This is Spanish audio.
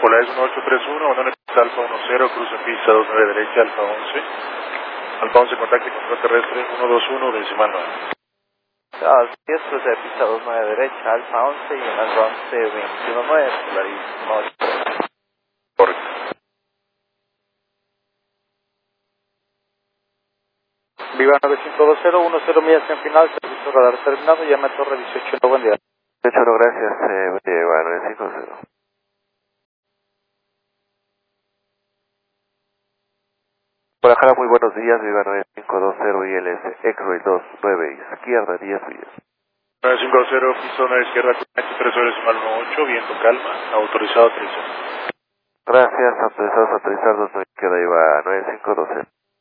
Hola, es 1831, abandone pista Alfa 10, cruce en pista 29 derecha, Alfa 11. Alfa 11, contacte control terrestre 121, decimal 9. Así es, cruce de pista 29 derecha, Alfa 11 y en Alfa 11, 21-9, Polaris 8. Correcto. Viva 9520, 10 millas en final, servicio radar terminado, llame a Torre 18, buen día. 18, gracias, Viva 950. Guadalajara, muy buenos días, Viva 9520 ILS, X-Ray 29, izquierda 10 millas. 950, pista 1 izquierda, contacte 3 decimal 18, viento calma, autorizado aterrizar. Gracias, autorizados a aterrizar 29 izquierda, Viva 9520.